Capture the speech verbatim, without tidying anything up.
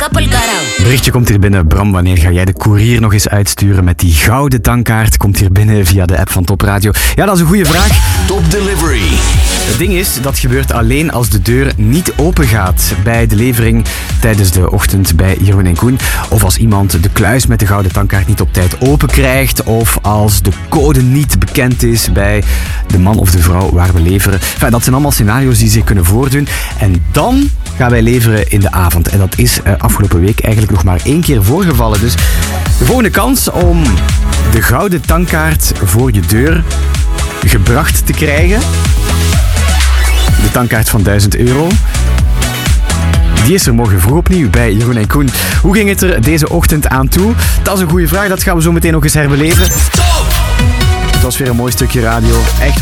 vaca pa'l carajo. Berichtje komt hier binnen. Bram, wanneer ga jij de koerier nog eens uitsturen met die gouden tankkaart? Komt hier binnen via de app van Top Radio. Ja, dat is een goede vraag. Top Delivery. Het ding is, dat gebeurt alleen als de deur niet open gaat bij de levering tijdens de ochtend bij Jeroen en Koen. Of als iemand de kluis met de gouden tankkaart niet op tijd open krijgt. Of als de code niet bekend is bij de man of de vrouw waar we leveren. Enfin, dat zijn allemaal scenario's die zich kunnen voordoen. En dan gaan wij leveren in de avond. En dat is uh, afgelopen week eigenlijk nog maar één keer voorgevallen. Dus de volgende kans om de gouden tankkaart voor je deur gebracht te krijgen. De tankkaart van duizend euro. Die is er morgen vroeg opnieuw bij Jeroen en Koen. Hoe ging het er deze ochtend aan toe? Dat is een goede vraag, dat gaan we zo meteen nog eens herbeleven. Top! Het was weer een mooi stukje radio. Echt waar.